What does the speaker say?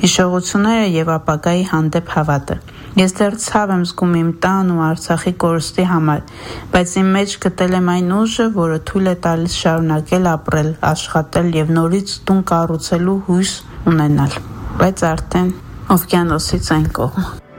հիշողությունները եւ ապագայի հանդեպ հավատը։ Ես դեռ ցավ եմ զգում իմ տան ու Արցախի կորուստի համար, բայց իմ մեջ գտել եմ այն ուժը, որը թույլ է տալիս շարունակել ապրել, աշխատել եւ նորից տուն կառուցելու հույս ունենալ, բայց արդեն օվկիանոսից այն կողմ։